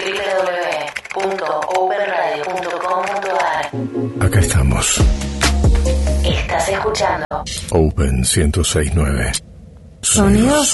www.openradio.com.ar. Acá estamos. Estás escuchando Open 106.9. Sonidos